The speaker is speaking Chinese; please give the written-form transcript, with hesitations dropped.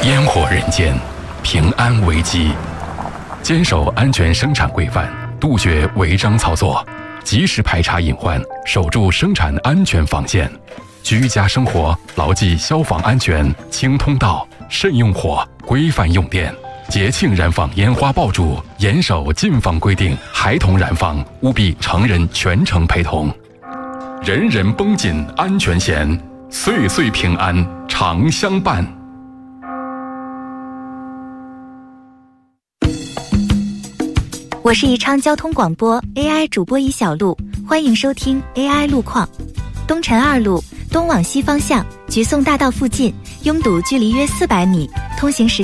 烟火人间，平安危机。坚守安全生产规范，杜绝违章操作，及时排查隐患，守住生产安全防线。居家生活牢记消防安全，清通道，慎用火，规范用电。节庆燃放烟花爆竹，严守禁放规定，孩童燃放务必成人全程陪同。人人绷紧安全弦，岁岁平安常相伴。 我是宜昌交通广播 AI 主播宜小璐，欢迎收听 AI 路况。东辰2路东往西方向，橘颂大道附近拥堵距离约400米，通行时